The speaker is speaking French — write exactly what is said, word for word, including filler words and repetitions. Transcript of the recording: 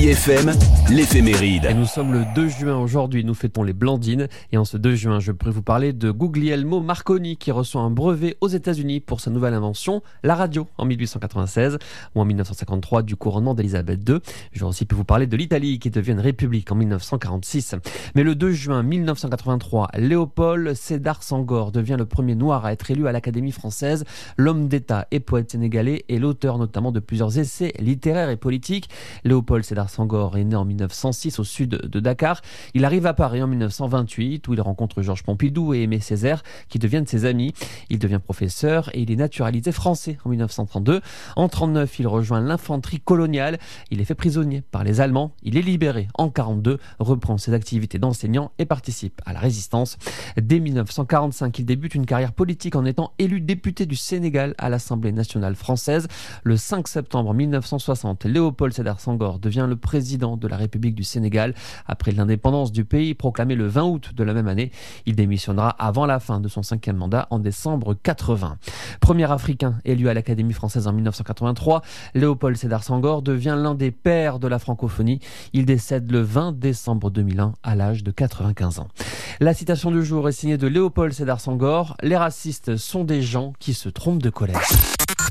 I F M, l'éphéméride. Et nous sommes le deux juin aujourd'hui, nous fêtons les Blandines. Et en ce deux juin, je pourrais vous parler de Guglielmo Marconi qui reçoit un brevet aux États-Unis pour sa nouvelle invention, la radio, en mille huit cent quatre-vingt-seize ou en mille neuf cent cinquante-trois du couronnement d'Élisabeth deux. J'aurais aussi pu vous parler de l'Italie qui devient une république en mille neuf cent quarante-six. Mais le deux juin mille neuf cent quatre-vingt-trois, Léopold Sédar Senghor devient le premier noir à être élu à l'Académie française. L'homme d'État et poète sénégalais et l'auteur notamment de plusieurs essais littéraires et politiques. Léopold Sédar Senghor est né en mille neuf cent six au sud de Dakar. Il arrive à Paris en mille neuf cent vingt-huit où il rencontre Georges Pompidou et Aimé Césaire qui deviennent ses amis. Il devient professeur et il est naturalisé français en mille neuf cent trente-deux. En mille neuf cent trente-neuf, il rejoint l'infanterie coloniale. Il est fait prisonnier par les Allemands. Il est libéré en mille neuf cent quarante-deux, reprend ses activités d'enseignant et participe à la résistance. Dès mille neuf cent quarante-cinq, il débute une carrière politique en étant élu député du Sénégal à l'Assemblée nationale française. Le cinq septembre mille neuf cent soixante, Léopold Sédar Senghor devient le président de la République du Sénégal. Après l'indépendance du pays proclamée le vingt août de la même année, il démissionnera avant la fin de son cinquième mandat en décembre quatre-vingts. Premier Africain élu à l'Académie française en mille neuf cent quatre-vingt-trois, Léopold Sédar Senghor devient l'un des pères de la francophonie. Il décède le vingt décembre deux mille un à l'âge de quatre-vingt-quinze ans. La citation du jour est signée de Léopold Sédar Senghor. Les racistes sont des gens qui se trompent de collège.